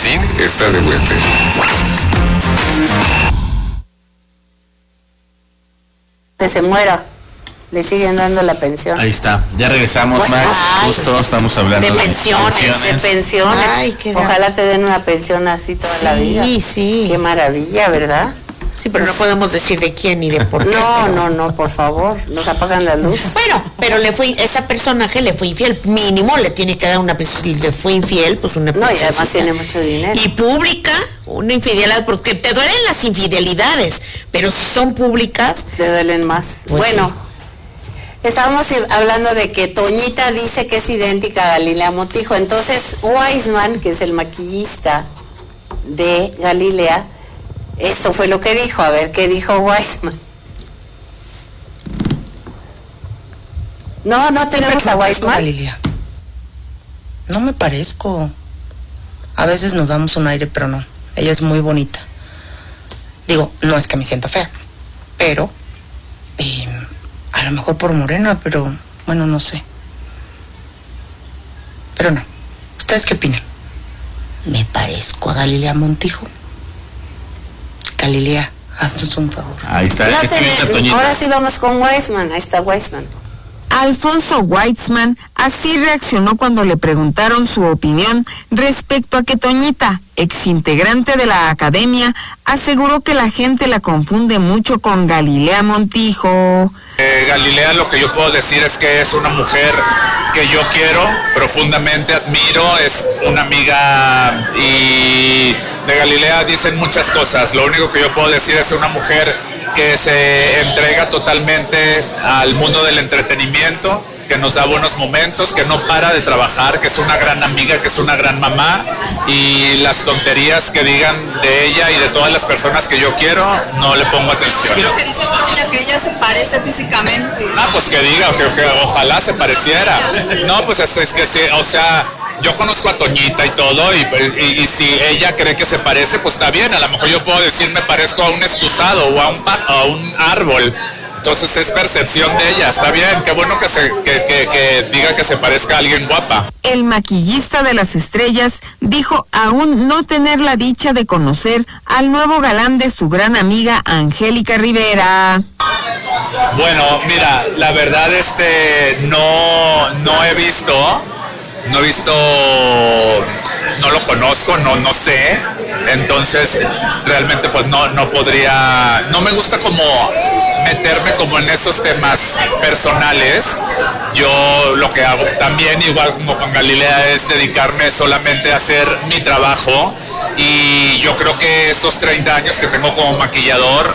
fin está de vuelta. Que se muera, le siguen dando la pensión. Ahí está, ya regresamos, Bueno, Max. ay, Justo estamos hablando de pensiones. De pensiones. Ay, qué Ojalá te den una pensión así toda la vida. Sí, sí. Qué maravilla, ¿verdad? Sí, pero no podemos decir de quién ni de por qué. No, por favor, nos apagan la luz. Bueno, pero ese personaje le fue infiel. Mínimo le tiene que dar una pensión. Si le fue infiel, pues una pensión. No, y además tiene mucho dinero. Y pública, una infidelidad, porque te duelen las infidelidades, pero si son públicas... Te duelen más. Pues bueno, sí. Estábamos hablando de que Toñita dice que es idéntica a Galilea Montijo. Entonces, Weissman, que es el maquillista de Galilea, esto fue lo que dijo. A ver, ¿qué dijo Weissman? No tenemos a Weissman. Galilea. No me parezco. A veces nos damos un aire, pero no. Ella es muy bonita. Digo, no es que me sienta fea, pero a lo mejor por morena, pero bueno, no sé. Pero no. ¿Ustedes qué opinan? ¿Me parezco a Galilea Montijo? Galilea, haznos un favor. Ahí está, Ahora sí vamos con Weissman. Ahí está Weissman. Alfonso Weissman así reaccionó cuando le preguntaron su opinión respecto a que Toñita, exintegrante de la academia, aseguró que la gente la confunde mucho con Galilea Montijo. Galilea, lo que yo puedo decir es que es una mujer que yo quiero, profundamente admiro, es una amiga, y de Galilea dicen muchas cosas. Lo único que yo puedo decir es una mujer que se entrega totalmente al mundo del entretenimiento, que nos da buenos momentos, que no para de trabajar, que es una gran amiga, que es una gran mamá, y las tonterías que digan de ella y de todas las personas que yo quiero, no le pongo atención. Creo que dice Toña que ella se parece físicamente. Pues que diga, que ojalá se pareciera. No, pues es que sí, o sea, yo conozco a Toñita y todo, y si ella cree que se parece, pues está bien. A lo mejor yo puedo decir me parezco a un excusado o a un árbol. Entonces es percepción de ella, está bien, qué bueno que diga que se parezca a alguien guapa. El maquillista de las estrellas dijo aún no tener la dicha de conocer al nuevo galán de su gran amiga Angélica Rivera. Bueno, mira, la verdad no he visto, no lo conozco, no sé. Entonces realmente pues no podría, no me gusta como meterme como en esos temas personales. Yo lo que hago también, igual como con Galilea, es dedicarme solamente a hacer mi trabajo, y yo creo que estos 30 años que tengo como maquillador,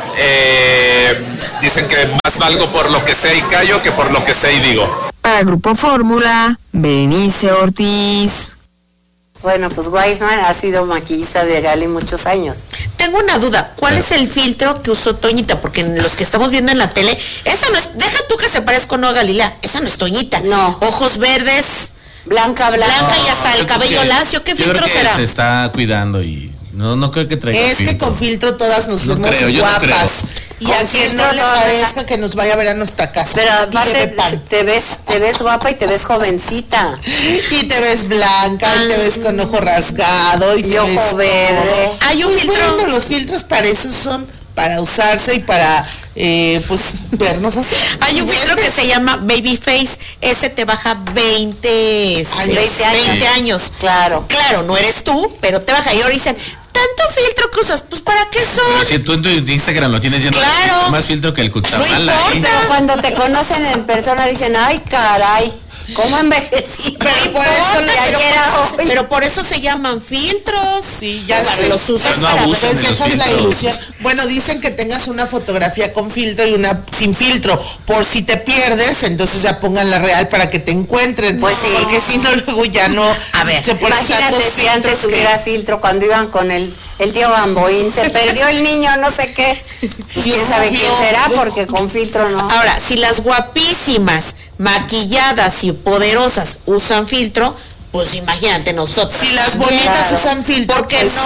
dicen que más valgo por lo que sé y callo que por lo que sé y digo. Para Grupo Fórmula, Benice Ortiz. Bueno, pues Weissman ha sido maquillista de Gali muchos años. Tengo una duda, ¿cuál es el filtro que usó Toñita? Porque en los que estamos viendo en la tele, esa no es, deja tú que se parezca o no a Galilea, esa no es Toñita. No. Ojos verdes, Blanca y hasta el cabello lacio, ¿qué filtro será? Se está cuidando y no creo que traiga Es filtro. que con filtro todas nos No vemos creo, yo no guapas. creo. Y Con a quien filtro no le no, parezca que nos vaya a ver a nuestra casa. Pero Y lleve aparte pan. te ves guapa y te ves jovencita. Y te ves blanca, y te ves con ojo rasgado, y te ojo ves verde. todo. Hay un Pues filtro. bueno, los filtros para eso son, para usarse y para pues vernos así. Hay un filtro que se llama Babyface, ese te baja 20 años. Claro. Claro, no eres tú, pero te baja. Y ahora dicen, tanto filtro que usas, pues ¿para qué son? Pero si tú en tu Instagram lo tienes lleno Claro. de más filtro que el Cutzamala. No importa. Pero cuando te conocen en persona dicen, ay, caray, ¿cómo envejecí? Pero por eso De ayer a hoy. Pero por eso se llaman filtros. Sí, ya Claro, sé. los usas Pues no para abusen ver. de los Dejas la filtros. ilusión. Bueno, dicen que tengas una fotografía con filtro y una sin filtro. Por si te pierdes, entonces ya pongan la real para que te encuentren. Pues sí. Porque si no, luego ya no. A ver, se ponen tantos Imagínate si antes filtros que- hubiera filtro cuando iban con el tío Bamboín, se perdió el niño, no sé qué. Pues quién sabe quién será, porque con filtro no. Ahora, si las guapísimas, maquilladas y poderosas usan filtro, pues imagínate nosotros. Si las bonitas Claro. usan filtro, ¿Por qué pues, no?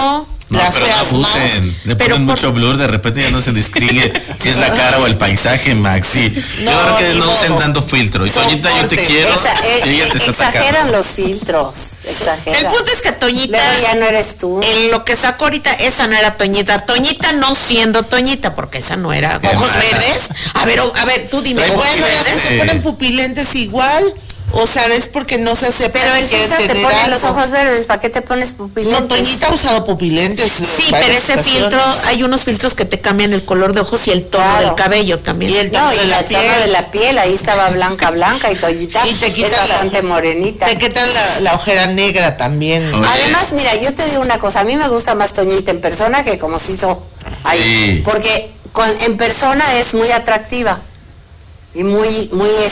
No, las pero no feas más. abusen. Le Pero ponen por- mucho blur, de repente ya no se distingue si es la cara o el paisaje, Max. Sí. No, Yo creo que ni no usen modo. tanto filtro. Y Toñita, yo te Soporte. quiero. Y ella te está Exageran atacando. los filtros. Exageran. El punto es que Toñita, Luego ya no eres tú. en lo que sacó ahorita, esa no era Toñita. Toñita no siendo Toñita, porque esa no era. Qué Ojos mala. verdes. A ver, tú dime. Trae ojos Bueno, ya verdes. se ponen pupilentes igual. O sea, es porque no se acepta. Pero el que filtro te tener pone algo. los ojos verdes. ¿Para qué te pones pupilentes? No, Toñita ha usado pupilentes. Sí, pero ese filtro, hay unos filtros que te cambian el color de ojos y el tono Claro. del cabello también. Y el No, tono y de la la tono piel. de la piel, ahí estaba blanca y Toñita Y te es quita bastante morenita. Te quitan la ojera negra también. Oye. Además, mira, yo te digo una cosa, a mí me gusta más Toñita en persona que como se hizo ahí, Sí. porque en persona es muy atractiva y muy,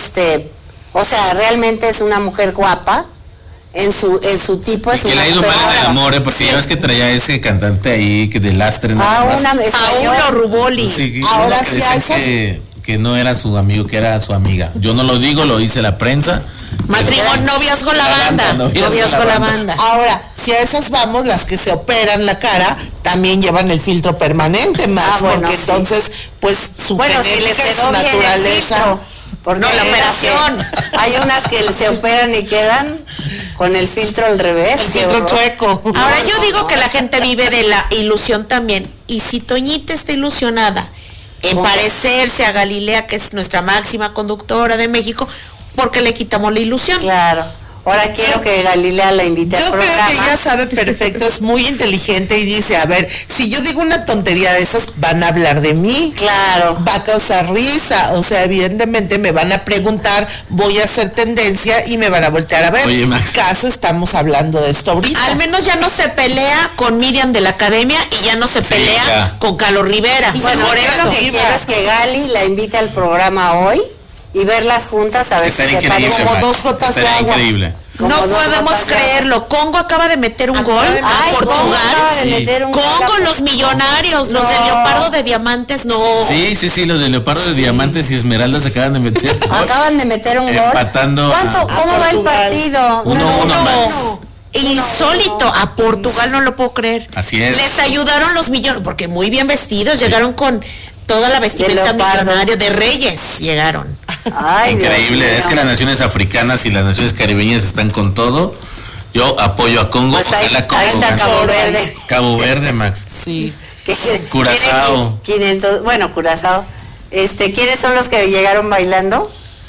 o sea, realmente es una mujer guapa en su tipo, Y es que una le ha ido mujer mal en el guapa. amor, porque Sí. ya ves que traía ese cantante ahí que de lastre nada Ah, más. una español. Paulo Ruboli. Sí, Ahora uno que sí decía alzas- que no era su amigo, que era su amiga. Yo no lo digo, lo dice la prensa. Matrimonio, noviazgo la banda. Noviazgo la banda. Ahora, si a esas vamos, las que se operan la cara, también llevan el filtro permanente más, Ah, bueno, porque sí. entonces, pues su Bueno, si les genética y quedó su bien el naturaleza. filtro, porque No, la hay unas operación. hay unas que se operan y quedan con el filtro al revés. El qué filtro horror. chueco. Ahora yo digo que la gente vive de la ilusión también. Y si Toñita está ilusionada en ¿Cómo? parecerse a Galilea, que es nuestra máxima conductora de México, porque le quitamos la ilusión. Claro. Ahora quiero que Galilea la invite al Yo creo programa. que ella sabe perfecto, es muy inteligente y dice, a ver, si yo digo una tontería de esas, van a hablar de mí. Claro. Va a causar risa, o sea, evidentemente me van a preguntar, voy a hacer tendencia y me van a voltear a ver. Oye, Max. ¿Caso estamos hablando de esto ahorita? Al menos ya no se pelea con Miriam de la Academia y ya no se Sí, pelea ya. con Carlos Rivera. Bueno, por yo eso. lo que quiero es que Gali la invite al programa hoy y verlas juntas a ver Estaría si se increíble, parecen. como Max. dos gotas de Estaría agua. increíble. Como No dos podemos gotas de agua. creerlo. Congo acaba de meter un gol de a Ay, Congo Portugal. acaba de Sí. meter un gol Congo, a- los millonarios, los de No. Leopardo de Diamantes, no. Sí, los de Leopardo de Diamantes y Esmeraldas acaban de meter. Acaban de meter un gol. Empatando ¿Cuánto? a ¿Cómo va el Portugal. partido? 1-1 Max. Insólito, a Portugal no lo puedo creer. Así es. Les ayudaron los millones, porque muy bien vestidos, llegaron con toda la vestimenta leopardo. millonaria, de reyes llegaron. Ay, Dios Increíble, mío. es que las naciones africanas y las naciones caribeñas están con todo. Yo apoyo a Congo, Pues ahí- ojalá Congo ahí está gane. Cabo Verde. Cabo Verde, Max. Sí. Que Curazao. tiene 500, bueno, Curazao. ¿Quiénes son los que llegaron bailando?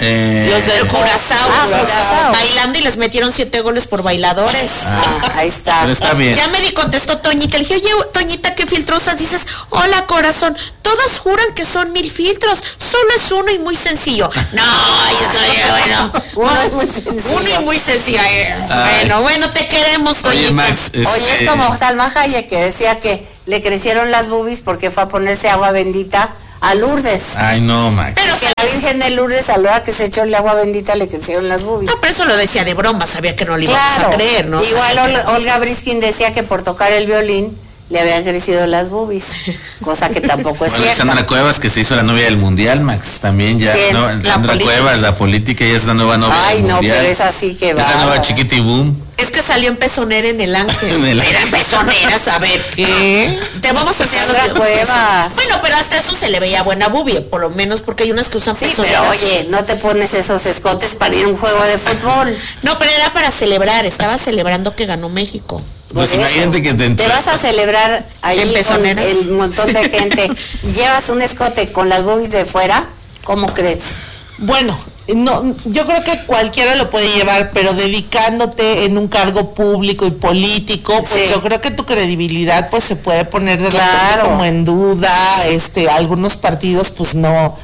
Los del Curazao, Ah, Curazao. bailando y les metieron 7 goles por bailadores. Ahí está. Pero está bien. Ya me contestó Toñita, le dije, oye, Toñita, qué filtrosas dices, hola corazón, todas juran que son 1000 filtros, solo es uno y muy sencillo. No, yo soy, bueno, Uno es muy sencillo. uno y muy sencillo. Ay. Bueno, te queremos, Toñita. Oye, Max, Oye, es como Salma Hayek que decía que le crecieron las boobies porque fue a ponerse agua bendita a Lourdes. Ay, no, Max. Pero Que la Virgen de Lourdes, a la hora que se echó el agua bendita, le crecieron las boobies. no, pero eso lo decía de broma, sabía que no le íbamos Claro. a creer, ¿no? Igual Olga Briskin decía que por tocar el violín le habían crecido las boobies, cosa que tampoco es Bueno, cierta. Alexandra Cuevas, que se hizo la novia del mundial, Max, también ya, ¿Quién? ¿no? La Alexandra política. Cuevas, la política, ya es la nueva novia Ay, del no, mundial. pero es así que Es la va. nueva Chiquitibum. Es que salió en pezonera en el Ángel. En el Era Ángel. pezoneras, a ver. ¿Qué? Te vamos a enseñar Sandra los Cuevas. Bueno, pero hasta eso se le veía buena boobie, por lo menos porque hay unas que usan Sí, pezoneras. pero oye, no te pones esos escotes para ir a un juego de fútbol. No, pero era para celebrar, estaba celebrando que ganó México. Pues Por eso. imagínate que te vas a celebrar ahí En con pezoneras. el montón de gente y llevas un escote con las boobies de fuera, ¿cómo crees? Bueno, no, yo creo que cualquiera lo puede llevar, pero dedicándote en un cargo público y político, pues Sí. yo creo que tu credibilidad pues se puede poner de repente Claro. como en duda, algunos partidos pues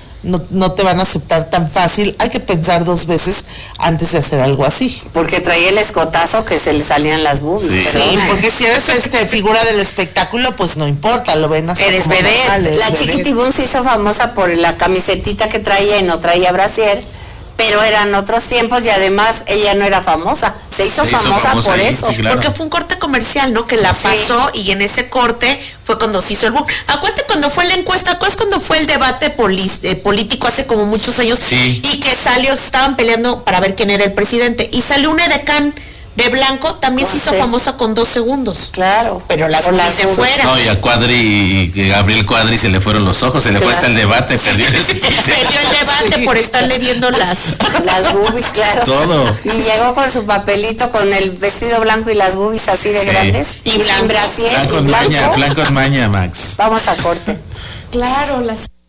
no te van a aceptar tan fácil, hay que pensar 2 veces antes de hacer algo así. Porque traía el escotazo que se le salían las boobies. Sí. pero- Sí, porque si eres figura del espectáculo, pues no importa, lo ven hasta Eres como vedette. normal, eres La vedette. Chiquitibum se hizo famosa por la camisetita que traía y no traía brasier, pero eran otros tiempos y además ella no era famosa. Se hizo famosa por ahí, eso. sí, claro. Porque fue un corte comercial, ¿no? Que la Sí. pasó y en ese corte fue cuando se hizo el boom. Acuérdate cuando fue la encuesta, ¿acuerdas cuando fue el debate político hace como muchos años? Sí. Y que salió, estaban peleando para ver quién era el presidente. Y salió un edecán de blanco, también se hizo famosa con 2 segundos. Claro. Pero las boobies de fuera. No, y a Cuadri y Gabriel Cuadri se le fueron los ojos, se le fue hasta el debate, perdió el debate por estarle viendo las boobies, claro. Todo. Y llegó con su papelito con el vestido blanco y las boobies así de grandes. Y blanco. Sin brasier, Blanco con maña, Max. Vamos a corte. Claro, las